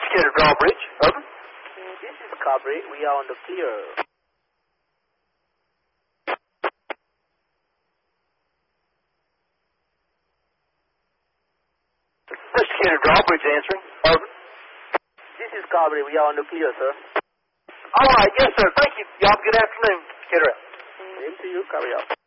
Investigator Drawbridge. Over. This is Cabri. We are on the clear. Investigator Drawbridge answering. Over. This is Cabri. We are on the clear, sir. All right. Yes, sir. Thank you. Y'all have a good afternoon. Get her out. Same to you. Cabri out.